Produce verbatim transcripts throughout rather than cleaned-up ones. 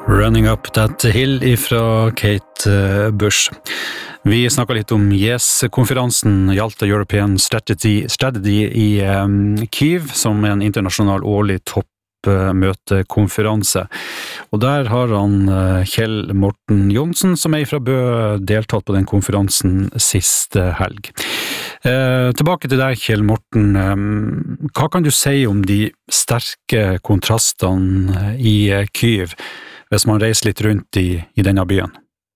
Running Up That Hill ifra Kate Bush. Vi snakket litt om YES-konferansen, Yalta European Strategy, Strategy i um, Kyiv, som er en internasjonal årlig toppmøtekonferanse. Og der har han uh, Kjell Morten Johnsen, som er fra Bø, deltatt på den konferansen siste helg. Eh, tilbake til deg, Kjell Morten. Um, hva kan du si om de sterke kontrastene i uh, Kyiv, hvis man reiser litt rundt i, i denne byen?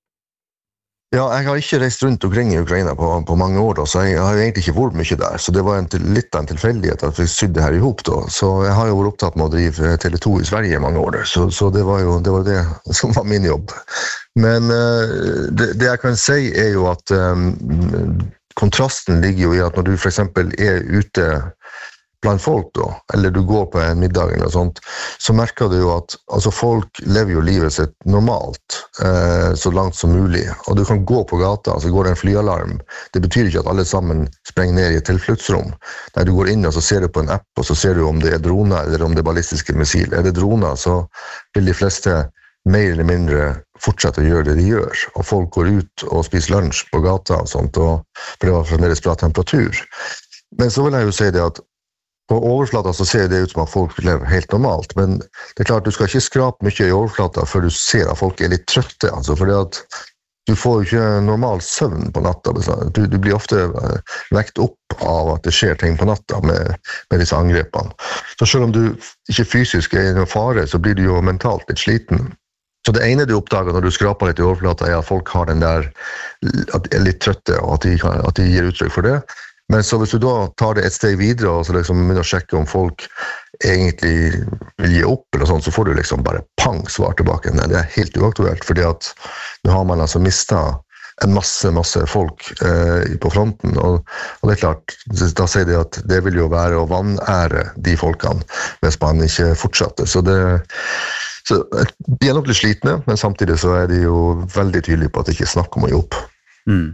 Ja, jeg har ikke reist rundt omkring i Ukraina på, på mange år, da, så jeg har jo egentlig ikke vært mye der. Så det var en, litt av en tilfeldighet at vi sydde her ihop da. Så jeg har jo vært opptatt med å drive Tele to i Sverige i mange år der. Så, så det var jo det, var det som var min jobb. Men uh, det, det jeg kan si er jo at um, kontrasten ligger jo i at når du for eksempel er ute blant folk da, eller du går på en middag eller noe sånt, så merker du jo at altså, folk lever jo livet sitt normalt, eh, så langt som mulig. Og du kan gå på gata, så går det en flyalarm. Det betyr ikke at alle sammen sprenger ned i et tilfluktsrom. Nei, du går inn og så ser du på en app, og så ser du om det er droner eller om det er ballistiske missil. Er det droner, så vil de fleste mer eller mindre fortsette å gjøre det de gjør. Og folk går ut og spiser lunsj på gata og sånt, og, for det var fremdeles bra temperatur. Men så vil jeg jo si det at på overflata så ser det ut som at folk lever helt normalt, men det er klart du skal ikke skrape mye i overflata før du ser at folk er litt trøtte, altså, fordi at du får jo ikke normal søvn på natta. Du, du blir ofte vekt opp av at det skjer ting på natta med, med disse angrepene. Så selv om du ikke fysisk er i noen fare, så blir du jo mentalt litt sliten. Så det ene du oppdager når du skraper litt i overflata er at folk har den der, at de er litt trøtte, og at de, kan, at de gir uttrykk for det. Men så hvis du da tar det et steg videre og så liksom begynner å sjekke om folk egentlig vil gi opp eller sånn, så får du liksom bare pang svar tilbake. Nei, det er helt uaktuelt, fordi at nå har man altså mistet en masse, masse folk eh, på fronten, og, og det er klart, da sier de at det vil jo være å vanære de folkene hvis man ikke fortsetter. Så det, så de er nok litt slitne, men samtidig så er de jo veldig tydelige på at det ikke er snakk om å gi opp. Mm.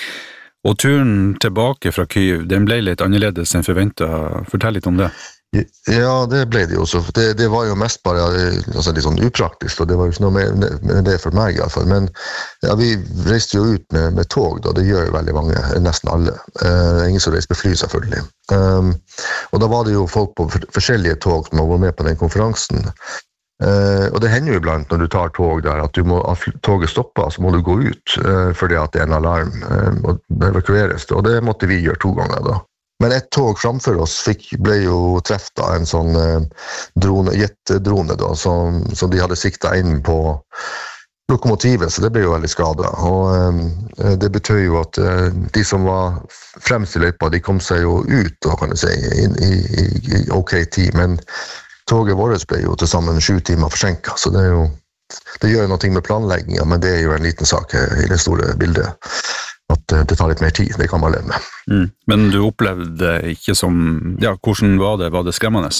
Og turen tilbake fra Kyiv, den ble litt annerledes enn forventet. Fortell litt om det. Ja, det ble det jo også. Det, det var jo mest bare altså, litt sånn upraktisk, og det var jo ikke noe mer med det for meg i hvert fall. Men ja, vi reiste jo ut med, med tog, da. Det gjør jo veldig mange, nesten alle. Uh, ingen som reiste med fly, selvfølgelig. Um, og da var det jo folk på forskjellige tog som var med på den konferansen. Uh, og det hender jo iblant når du tar tog der at, du må, at toget stopper, så må du gå ut uh, fordi at det er en alarm uh, og det evakueres, og det måtte vi gjøre to ganger da. Men et tog framfor oss fikk, ble jo treffet av en sånn uh, drone, jetdrone da, som, som de hadde siktet inn på lokomotivet, så det ble jo veldig skadet. Og uh, det betød jo at uh, de som var fremst i løypa, de kom seg jo ut, da, kan du si, inn, i, i, i ok tid, men toget vårt ble jo til sammen sju timer forsinket, så det, er jo, det gjør noe med planleggingen, men det er jo en liten sak i det store bildet, at det tar litt mer tid, det kan man leve med. Mm. Men du opplevde ikke som, ja, hvordan var det? Var det skremmende?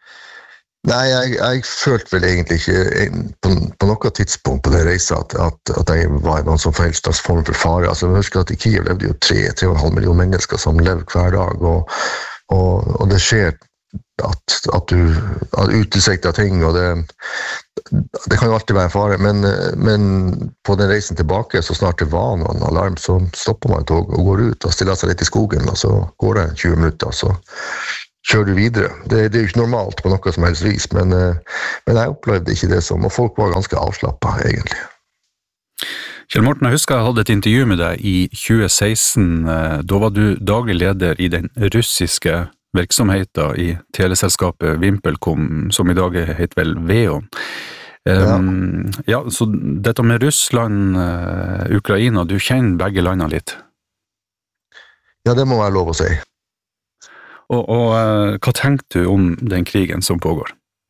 Nei, jeg, jeg følte vel egentlig ikke på, på noe tidspunkt på det reisa at, at, at jeg var i noen som helst slags form for fare. Altså, jeg husker at i Kyiv levde jo tre, tre og en halv million mennesker som levde hver dag, og, og, og det skjer at, at du har utilsiktet ting, og det, det kan jo alltid være en fare, men, men på den reisen tilbake, så snart det var noen alarm, så stopper man tog og går ut og stiller seg litt i skogen, og så går det tjue minutter, så kjører du videre. Det, det er jo ikke normalt på noe som helst vis, men, men jeg opplevde ikke det som, og folk var ganske avslappet egentlig. Kjell Morten, jeg husker jeg hadde et intervju med deg i tjue seksten, da var du daglig leder i den russiske virksomheter i teleselskapet VimpelCom, som i dag heter vel VEON. Um, ja. ja, så dette med Russland, uh, Ukraina, du kjenner begge landene litt? Ja, det må være lov å si. Og, og uh, hva tenker du om den krigen som pågår?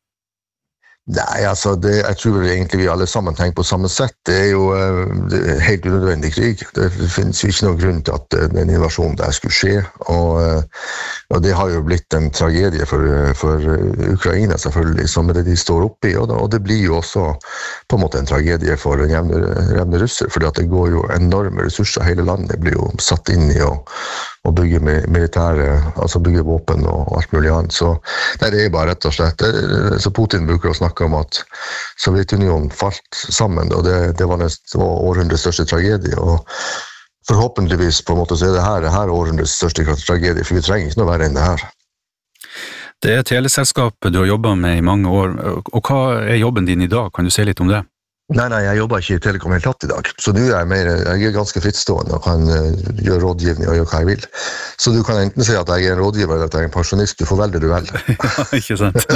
Nei, altså, det, jeg tror egentlig vi alle sammen tenker på samme sett. Det er jo det er helt unødvendig krig. Det finnes jo ikke noen grunn til at den invasjonen der skulle skje, og, og det har jo blitt en tragedie for, for Ukraina selvfølgelig, som det de står oppe i, og, og det blir jo også på en måte en tragedie for en jevne, jevne russer, fordi at det går jo enorme ressurser, hele landet blir jo satt inn i å, og bygge militære, altså bygge våpen og alt mulig annet. Så det er bare rett og slett. Det, så Putin bruker å snakke om at Sovjetunionen falt sammen, og det, det var, nest, det var århundrets største tragedie. Og forhåpentligvis på en måte så er det her, det her århundrets største tragedie, for vi trenger ikke noe verre enn det her. Det er teleselskapet du har jobbet med i mange år, og hva er jobben din i dag? Kan du si litt om det? Nei, nei, jeg jobber ikke i Telekom helt tatt i dag, så nå er jeg, mer, jeg er ganske frittstående og kan uh, gjøre rådgivning og gjøre hva jeg vil. Så du kan enten si at jeg er en rådgiver eller at jeg er en pensjonist, du får velge du vel. Ja, ikke sant.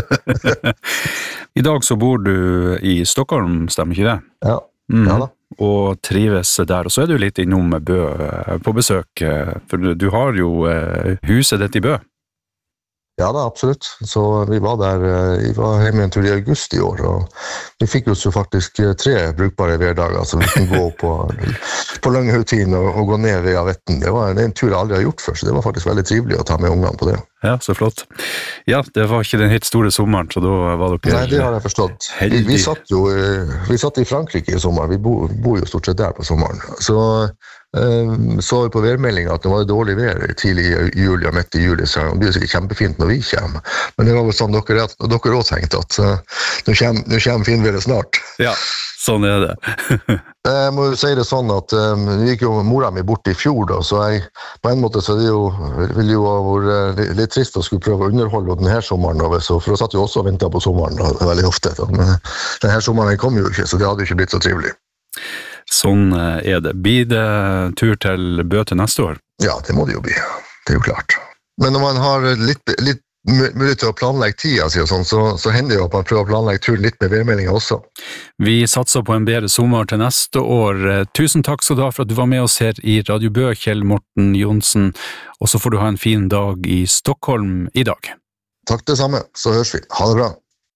I dag så bor du i Stockholm, stemmer ikke det? Ja, mm. ja da. Og trives der, og så er du litt innom Bø på besøk, for du har jo huset ditt i Bø. Ja da, absolutt. Så vi var der, vi var hjemme en tur i august i år, og vi fikk oss jo faktisk tre brukbare hverdager, så vi kunne gå på, på Langehaugtien og, og gå ned ved Avetten. Det var en tur jeg aldri har gjort før, så det var faktisk veldig trivelig å ta med ungene på det. Ja, så flott. Ja, det var ikke den helt store sommeren, så da var dere... Nei, det har jeg forstått. Vi, vi, satt jo vi satt i Frankrike i sommer, vi bor, bor jo stort sett der på sommeren. Så um, så vi på værmeldingen at det var dårlig vær tidlig i juli og midt i juli, så det blir sikkert kjempefint når vi kommer. Men det var vel sånn dere, dere også tenkte at uh, nå kommer, nå kommer finværet snart. Ja, sånn er det. Jeg må jo si det sånn at um, vi gikk jo mora mi bort i fjor, da, så jeg, på en måte så er det jo, vil jo ha vært litt, litt trist å skulle prøve å underholde denne sommeren, da, så, for jeg satt jo også og ventet på sommeren da, veldig ofte. Da. Men denne sommeren kom jo ikke, så det hadde jo ikke blitt så trivelig. Sånn er det. Blir det tur til Bø til neste år? Ja, det må det jo bli. Det er jo klart. Men når man har litt, litt mulighet til å planlegge tida si og sånn, så, så hender det jo at man prøver å planlegge turen litt med værmeldinga også. Vi satser på en bedre sommer til neste år. Tusen takk skal du ha for at du var med oss her i Radio Bø, Kjell Morten Johnsen, og så får du ha en fin dag i Stockholm i dag. Takk det samme, så høres vi. Ha det bra.